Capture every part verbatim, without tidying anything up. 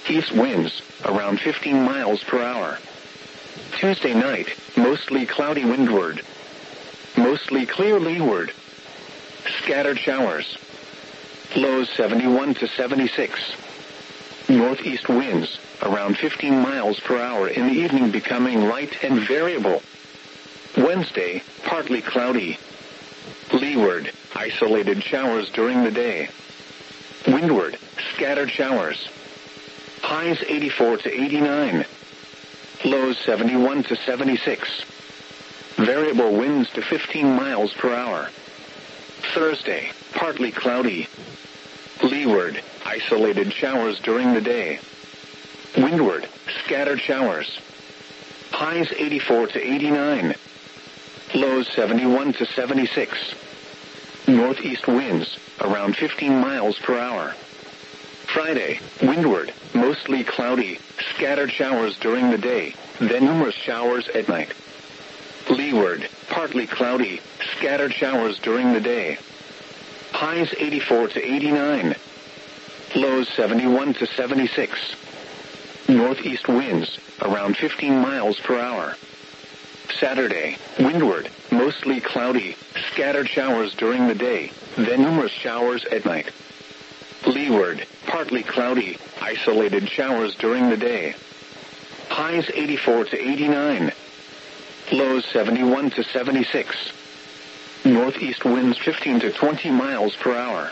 East winds, around fifteen miles per hour. Tuesday night, mostly cloudy windward. Mostly clear leeward. Scattered showers. Lows seventy-one to seventy-six. Northeast winds, around fifteen miles per hour in the evening, becoming light and variable. Wednesday, partly cloudy. Leeward, isolated showers during the day. Windward, scattered showers. Highs eighty-four to eighty-nine. Lows seventy-one to seventy-six. Variable winds to fifteen miles per hour. Thursday, partly cloudy. Leeward, isolated showers during the day. Windward, scattered showers. Highs eighty-four to eighty-nine. Lows seventy-one to seventy-six. Northeast winds, around fifteen miles per hour. Friday, windward, mostly cloudy, scattered showers during the day, then numerous showers at night. Leeward, partly cloudy, scattered showers during the day. Highs eighty-four to eighty-nine. Lows seventy-one to seventy-six. Northeast winds, around fifteen miles per hour. Saturday, windward, mostly cloudy, scattered showers during the day, then numerous showers at night. Leeward, partly cloudy, isolated showers during the day. Highs eighty-four to eighty-nine. Lows seventy-one to seventy-six. Northeast winds fifteen to twenty miles per hour.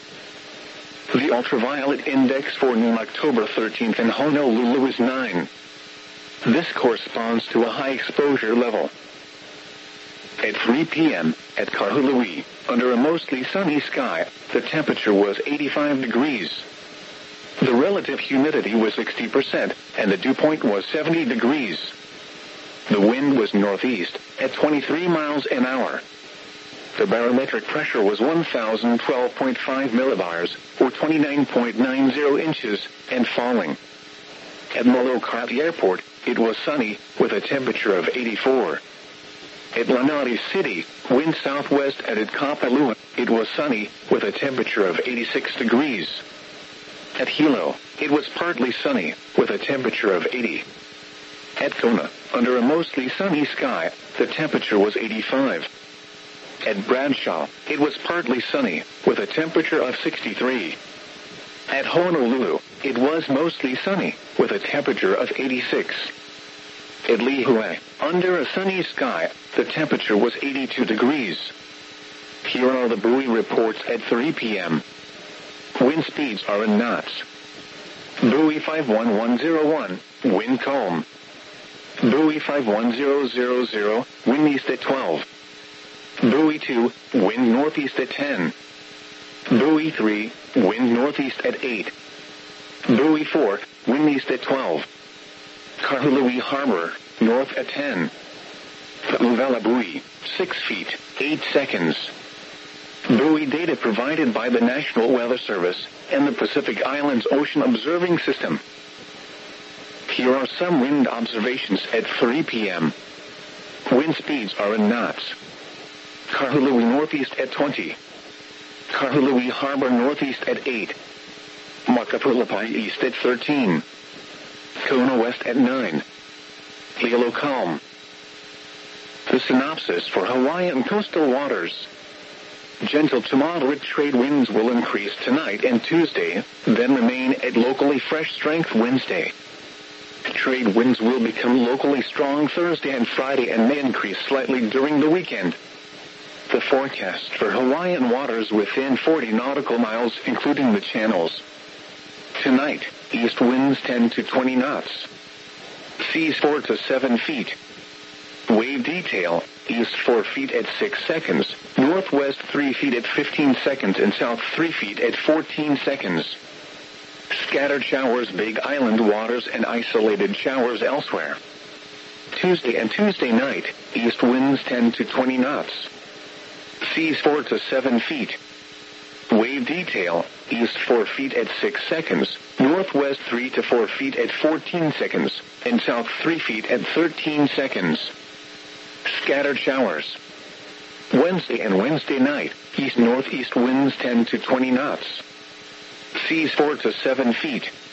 The ultraviolet index for noon October thirteenth in Honolulu is nine. This corresponds to a high exposure level. At three p.m., at Kahului, under a mostly sunny sky, the temperature was eighty-five degrees. The relative humidity was sixty percent, and the dew point was seventy degrees. The wind was northeast, at twenty-three miles an hour. The barometric pressure was one thousand twelve point five millibars, or twenty-nine point nine zero inches, and falling. At Molokai Airport, it was sunny, with a temperature of eighty-four. At Lanai City, wind southwest, and at Kapalua, it was sunny, with a temperature of eighty-six degrees. At Hilo, it was partly sunny, with a temperature of eighty. At Kona, under a mostly sunny sky, the temperature was eighty-five. At Bradshaw, it was partly sunny, with a temperature of sixty-three. At Honolulu, it was mostly sunny, with a temperature of eighty-six. At Lihue, under a sunny sky, the temperature was eighty-two degrees. Here are the buoy reports at three p.m. Wind speeds are in knots. Buoy five one one zero one, wind calm. Buoy five one zero zero zero, wind east at twelve. Buoy two, wind northeast at ten. Buoy three, wind northeast at eight. Buoy four, wind east at twelve. Kahului Harbor, north at ten. Pa'uvela buoy, six feet, eight seconds. Buoy data provided by the National Weather Service and the Pacific Islands Ocean Observing System. Here are some wind observations at three p.m. Wind speeds are in knots. Kahului northeast at twenty. Kahului Harbor northeast at eight. Makapulapai east at thirteen. Kona west at nine. Hilo calm. The synopsis for Hawaiian coastal waters. Gentle to moderate trade winds will increase tonight and Tuesday, then remain at locally fresh strength Wednesday. Trade winds will become locally strong Thursday and Friday and may increase slightly during the weekend. The forecast for Hawaiian waters within forty nautical miles, including the channels. Tonight, east winds ten to twenty knots. Seas four to seven feet. Wave detail, east four feet at six seconds, northwest three feet at fifteen seconds, and south three feet at fourteen seconds. Scattered showers Big Island waters and isolated showers elsewhere. Tuesday and Tuesday night, east winds ten to twenty knots. Seas four to seven feet. Wave detail, east four feet at six seconds, northwest three to four feet at fourteen seconds, and south three feet at thirteen seconds. Scattered showers. Wednesday and Wednesday night, east-northeast winds ten to twenty knots. Seas four to seven feet.